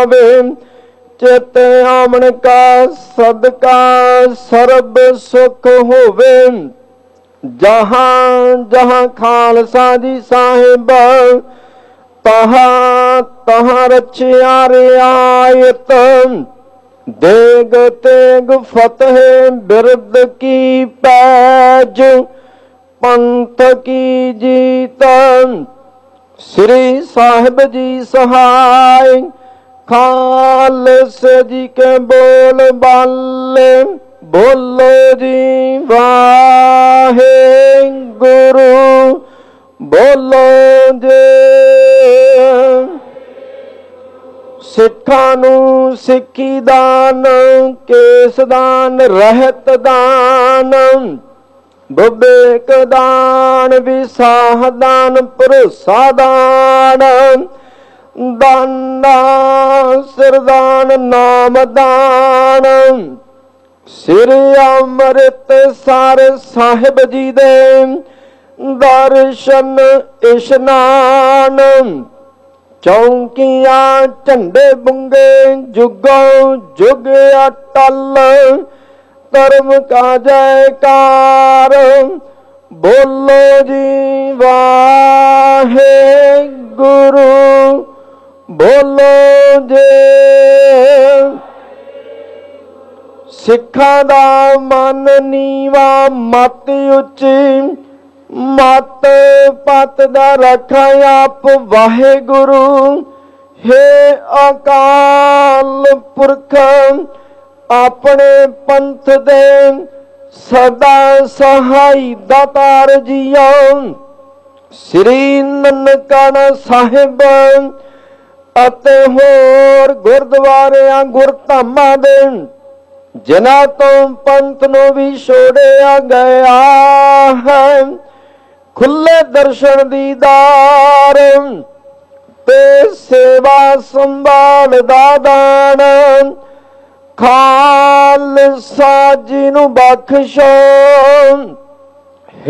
चित आमन का सदका सर्ब सुख होवे। जहाँ जहाँ खालसा जी साहिब तहाँ तहाँ रचिया रियायत। देग तेग फतेह बिरद की पैज पंथ की जीत। श्री साहिब जी सहाय खालसा जी के बोल बाले। बोलो जी वाहे गुरु बोलो जी। सिखां नूं सिक्खी दान केस दान रहत दान। विवेक दान विसाह दान भरोसा दान। दाना सिरदान नाम दान। श्री अमृतसर साहिब जी दे दर्शन इशनान। चौंकियां झंडे बुंगे जुगों जुग अटल। धर्म का जयकार बोलो जी वाहे गुरु बोलो जी। सिखां दा मन नीवा मत उच्ची। मत पत दा रखा आप वाहे गुरु। हे अकाल पुरख अपने पंथ दे सदा सहाय दातार जियो। श्री ननकाना साहिब अते होर गुरद्वारियां गुरधामां दे जिन्हां तो पंथ नूं भी छोड़िया गया है। खुले दर्शन दीदार ते सेवा संभाल दा दान। खालसा जी नूं बख्शो